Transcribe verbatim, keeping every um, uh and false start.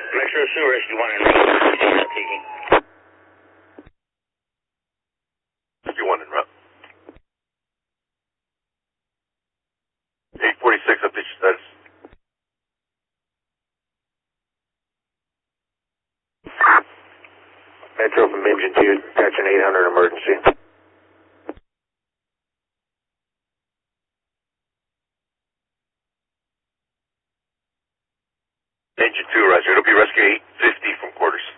Metro Sewer Rescue one and nine, taking. Rescue one en route. eight forty-six, update your status. Metro from Engine two, attaching eight hundred emergency. Engine two, Roger. It'll be rescue eight fifty from quarters.